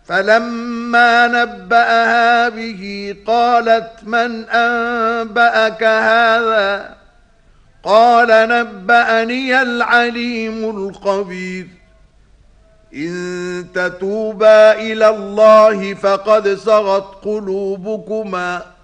فلما نبأها به قالت من أنبأك هذا قال نبأني العليم الخبير إن تتوبا إلى الله فقد صغت قلوبكما